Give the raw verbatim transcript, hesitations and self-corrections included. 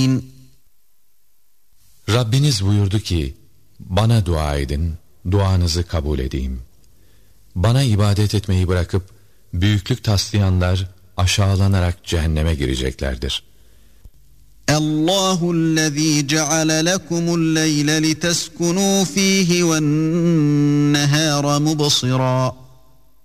Rabbiniz buyurdu ki, bana dua edin, duanızı kabul edeyim. Bana ibadet etmeyi bırakıp büyüklük taslayanlar aşağılanarak cehenneme gireceklerdir. Allahu'llezî ceale lekumul leyle liteskûnû fîhî ven nehâre mubsirâ.